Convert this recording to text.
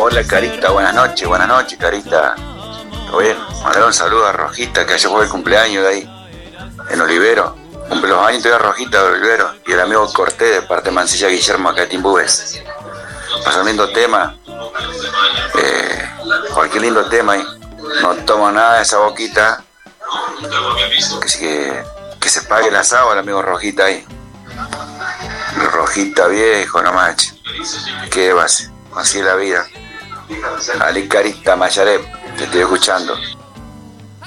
Hola Carita, buenas noches Carita. ¿Todo bien? Mandar un saludo a Rojita, que ayer fue el cumpleaños de ahí, en Olivero. Cumple los años todavía Rojita de Olivero. Y el amigo Cortés de parte de Mancilla Guillermo acá de Timbúes. Pasa un lindo tema. Cualquier lindo tema ahí. No tomo nada de esa boquita. Que se pague el asado al amigo Rojita ahí. Rojita viejo, no manches. ¿Qué va a hacer? Así es la vida. Ali Carita Mayarep, te estoy escuchando.